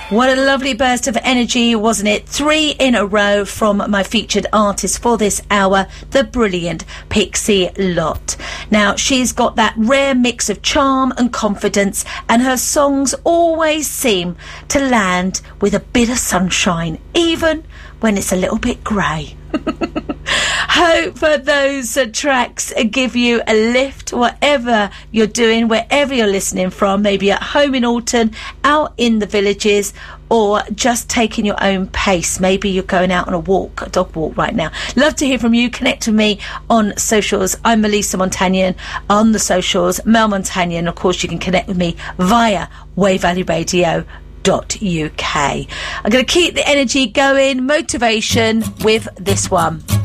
What a lovely burst of energy, wasn't it? 3 in a row from my featured artist for this hour, the brilliant Pixie Lott. Now, she's got that rare mix of charm and confidence, and her songs always seem to land with a bit of sunshine, even when it's a little bit grey. Hope those tracks give you a lift, whatever you're doing, wherever you're listening from, maybe at home in Alton, out in the villages, or just taking your own pace. Maybe you're going out on a walk, a dog walk right now. Love to hear from you. Connect with me on socials. I'm Melissa Montagnon on the socials, Mel Montagnon. Of course, you can connect with me via wavevalleyradio.uk. I'm going to keep the energy going, motivation with this one.